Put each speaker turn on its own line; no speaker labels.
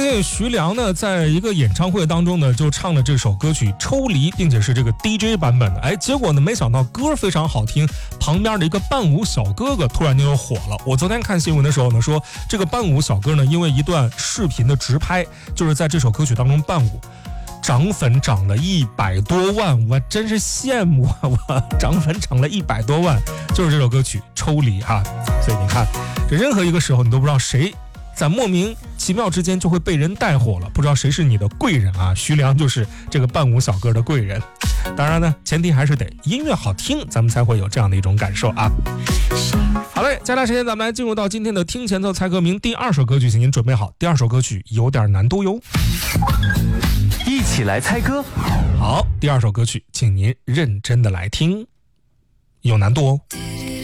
为徐良呢，在一个演唱会当中呢，就唱了这首歌曲《抽离》，并且是这个 DJ 版本的。结果呢，没想到歌非常好听，旁边的一个伴舞小哥哥突然间就火了。我昨天看新闻的时候呢，说这个伴舞小哥呢，因为一段视频的直拍，就是在这首歌曲当中伴舞，涨粉涨了100多万，我真是羡慕啊！我涨粉涨了100多万，就是这首歌曲《抽离》啊。所以你看，这任何一个时候你都不知道谁在莫名其妙之间就会被人带火了，不知道谁是你的贵人啊？徐良就是这个伴舞小哥的贵人。当然呢，前提还是得音乐好听，咱们才会有这样的一种感受啊。好嘞，接下来时间咱们来进入到今天的听前奏猜歌名第2首歌曲，请您准备好，第2首歌曲有点难度哟。
一起来猜歌。
好，第2首歌曲，请您认真的来听，有难度哦。